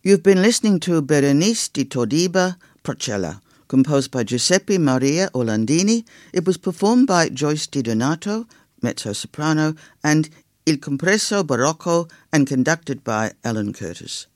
You've been listening to Berenice di Todiba Procella, composed by Giuseppe Maria Orlandini. It was performed by Joyce Di Donato, mezzo-soprano, and Il Compresso Barocco, and conducted by Alan Curtis.